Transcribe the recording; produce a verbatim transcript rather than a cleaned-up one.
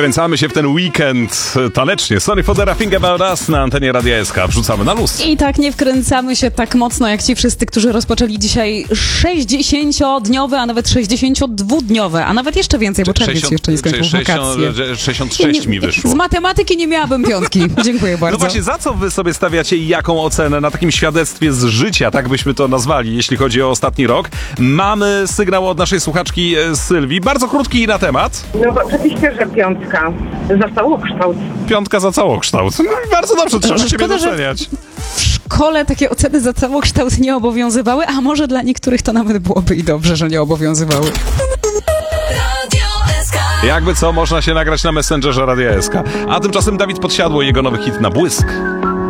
Wkręcamy się w ten weekend tanecznie. Sorry Fodera, Think About Us na antenie Radia S K. Wrzucamy na luz. I tak nie wkręcamy się tak mocno jak ci wszyscy, którzy rozpoczęli dzisiaj sześćdziesięciodniowe, a nawet sześćdziesięciodwudniowe, a nawet jeszcze więcej, bo czerwiec jeszcze nie skończył wakacje. sześćdziesiąt sześć mi wyszło. Z matematyki nie miałabym piątki. Dziękuję bardzo. No właśnie, za co wy sobie stawiacie i jaką ocenę na takim świadectwie z życia, tak byśmy to nazwali, jeśli chodzi o ostatni rok? Mamy sygnał od naszej słuchaczki Sylwii, bardzo krótki na temat. No bo oczywiście, że piątka za całokształt. Piątka za całokształt. No i bardzo dobrze, trzeba Szkoda, siebie że doceniać. W szkole takie oceny za całokształt nie obowiązywały, a może dla niektórych to nawet byłoby i dobrze, że nie obowiązywały. Jakby co, można się nagrać na Messengerze Radia S K. A tymczasem Dawid Podsiadło i jego nowy hit Na błysk.